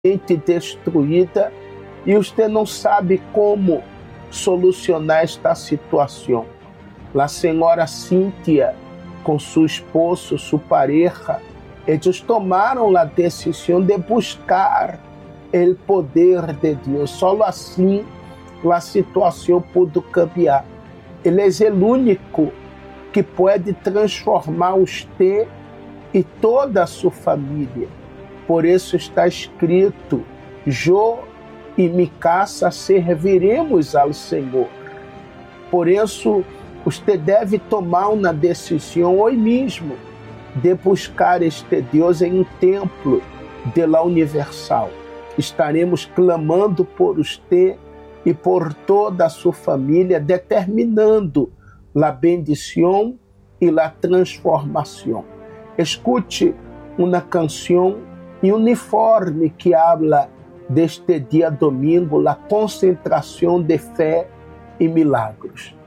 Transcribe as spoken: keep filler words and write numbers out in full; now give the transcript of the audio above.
destruída e você não sabe como solucionar esta situação. A senhora Cíntia, com seu esposo, sua pareja, eles tomaram a decisão de buscar o poder de Deus. Só assim a situação pode cambiar. Ele é o único que pode transformar você e toda a sua família. Por isso está escrito: eu e minha casa serviremos ao Senhor. Por isso, você deve tomar uma decisão hoje mesmo de buscar este Deus em um templo de la Universal. Estaremos clamando por você e por toda a sua família, determinando a bendição e a transformação. Escute uma canção e uniforme que habla deste dia domingo, a concentração de fé e milagros.